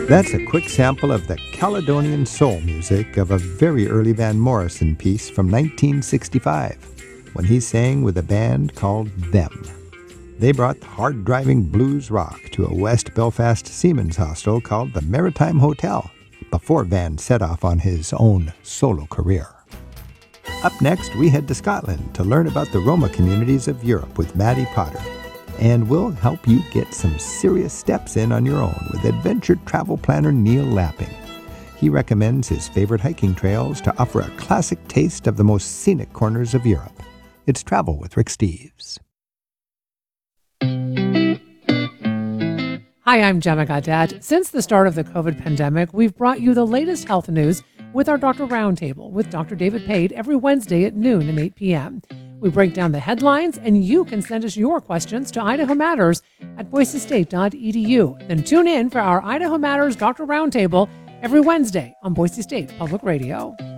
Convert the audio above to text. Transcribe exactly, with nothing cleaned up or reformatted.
That's a quick sample of the Caledonian soul music of a very early Van Morrison piece from nineteen sixty-five, when he sang with a band called Them. They brought hard-driving blues rock to a West Belfast seamen's hostel called the Maritime Hotel, before Van set off on his own solo career. Up next, we head to Scotland to learn about the Roma communities of Europe with Maddie Potter. And we'll help you get some serious steps in on your own with adventure travel planner Neil Lapping. He recommends his favorite hiking trails to offer a classic taste of the most scenic corners of Europe. It's Travel with Rick Steves. Hi, I'm Gemma Gadet. Since the start of the COVID pandemic, we've brought you the latest health news with our Doctor Roundtable with Doctor David Pate every Wednesday at noon and eight p.m. We break down the headlines, and you can send us your questions to Idaho Matters at boise state dot e d u. Then tune in for our Idaho Matters Doctor Roundtable every Wednesday on Boise State Public Radio.